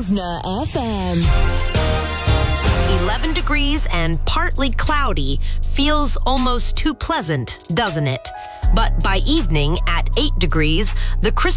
Listener FM. 11 degrees and partly cloudy feels almost too pleasant, doesn't it? But by evening at 8 degrees, the